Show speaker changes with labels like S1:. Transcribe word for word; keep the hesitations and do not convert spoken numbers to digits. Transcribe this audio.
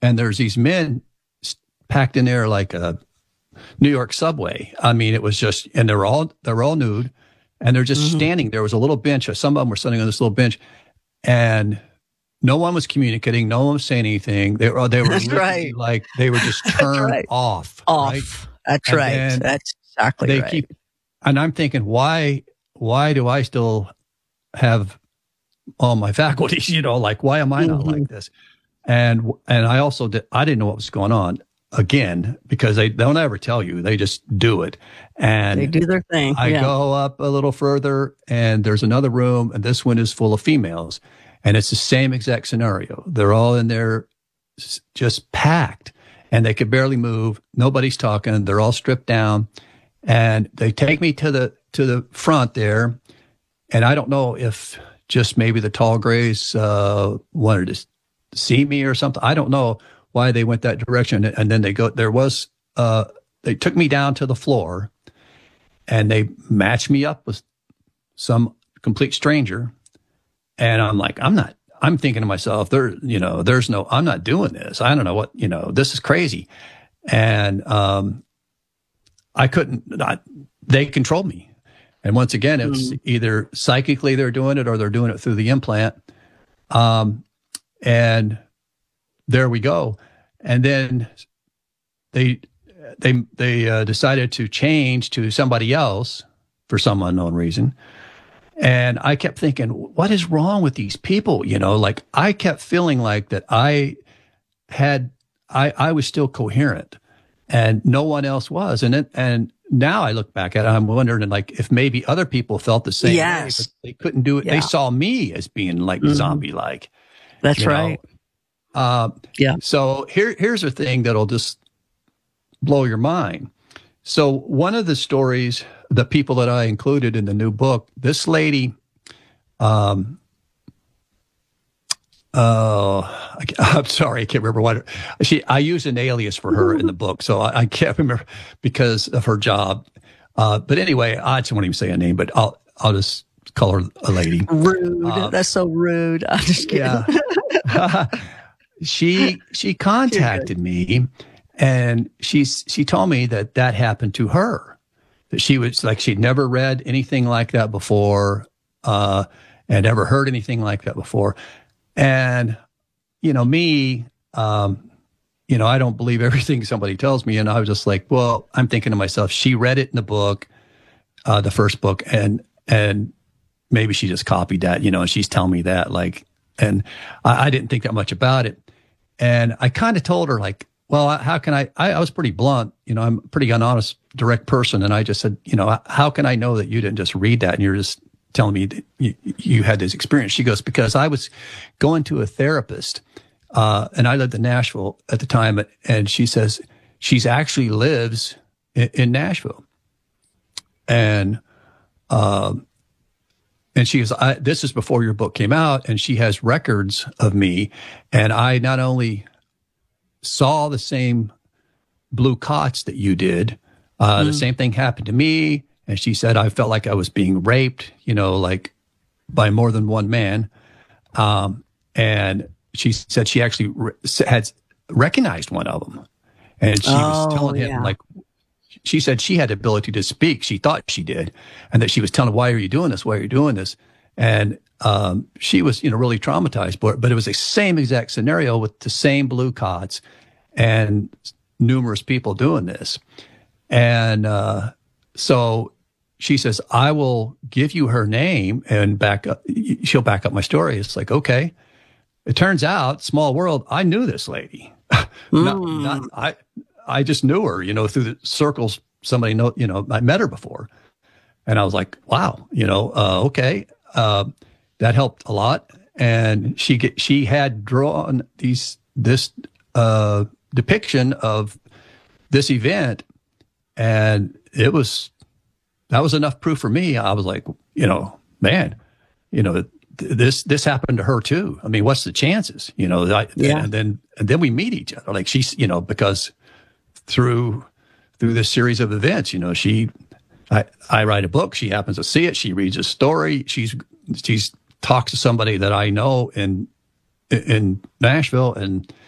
S1: and there's these men packed in there like a New York subway. I mean, it was just, and they're all they're all nude, and they're just mm-hmm. standing. There was a little bench. Some of them were sitting on this little bench, and no one was communicating. No one was saying anything. They were they were
S2: That's right.
S1: like they were just turned
S2: right.
S1: off.
S2: Off.
S1: Right?
S2: That's
S1: and
S2: right. That's exactly
S1: they
S2: right.
S1: Keep, and I'm thinking, why why do I still have all my faculties? You know, like why am I not mm-hmm. like this? And and I also did, I didn't know what was going on. Again, because they don't ever tell you, they just do it. And
S2: they do their thing.
S1: I
S2: yeah.
S1: go up a little further, and there's another room, and this one is full of females. And it's the same exact scenario. They're all in there just packed, and they could barely move. Nobody's talking. They're all stripped down. And they take me to the to the front there, and I don't know if just maybe the tall grays uh, wanted to see me or something. I don't know why they went that direction. And then they go, there was, uh, they took me down to the floor, and they matched me up with some complete stranger. And I'm like, I'm not, I'm thinking to myself, there, you know, there's no, I'm not doing this. I don't know what, you know, this is crazy. And, um, I couldn't, not, they controlled me. And once again, it's mm. either psychically they're doing it or they're doing it through the implant. Um, and there we go. And then they they they uh, decided to change to somebody else for some unknown reason. And I kept thinking, what is wrong with these people? You know, like I kept feeling like that I had I I was still coherent, and no one else was. And it, and now I look back at it, I'm wondering like if maybe other people felt the same
S2: yes.
S1: way, but they couldn't do it. Yeah. They saw me as being like mm-hmm. zombie-like.
S2: That's right.
S1: Know? Uh, yeah. So here, here's a thing that'll just blow your mind. So one of the stories, the people that I included in the new book, this lady, um, uh, I, I'm sorry, I can't remember what she. I use an alias for her in the book, so I, I can't remember because of her job. Uh, but anyway, I just won't even say a name, but I'll I'll just call her a lady.
S2: Rude.
S1: Uh,
S2: That's so rude. I'm just kidding.
S1: Yeah. She she contacted me, and she's she told me that that happened to her. That she was like she'd never read anything like that before, uh, and never heard anything like that before. And you know me, um, you know I don't believe everything somebody tells me, and I was just like, well, I'm thinking to myself, she read it in the book, uh, the first book, and and maybe she just copied that, you know, and she's telling me that like, and I, I didn't think that much about it. And I kind of told her like, well, how can I, I, I was pretty blunt, you know, I'm a pretty honest, direct person. And I just said, you know, how can I know that you didn't just read that and you're just telling me that you, you had this experience? She goes, because I was going to a therapist, uh, and I lived in Nashville at the time. And she says, she's actually lives in, in Nashville. And, um, And she goes, I, this is before your book came out, and she has records of me. And I not only saw the same blue cots that you did, uh, mm. the same thing happened to me. And she said, I felt like I was being raped, you know, like by more than one man. Um, and she said she actually re- had recognized one of them. And she oh, was telling him, yeah. like, she said she had the ability to speak. She thought she did. And that she was telling him, why are you doing this? Why are you doing this? And um, she was, you know, really traumatized. But, but it was the same exact scenario with the same blue cots and numerous people doing this. And uh, so she says, I will give you her name and back up. She'll back up my story. It's like, okay. It turns out, small world, I knew this lady. Mm. not, not, I, I just knew her, you know, through the circles. Somebody know, you know, I met her before, and I was like, wow, you know, uh, okay, uh, that helped a lot. And she get, she had drawn these this uh, depiction of this event, and it was that was enough proof for me. I was like, you know, man, you know, th- this this happened to her too. I mean, what's the chances? You know, I, yeah. and then and then we meet each other. Like she's, you know, because. through through this series of events, you know, she, I, I write a book. She happens to see it. She reads a story. She's she's talks to somebody that I know in in Nashville, and